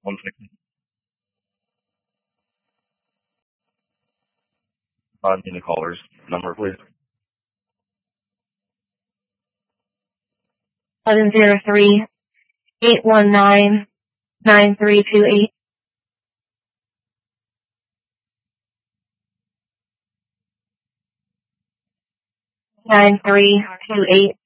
1 second. Need the caller's number, please. 703-819-9328. 9328.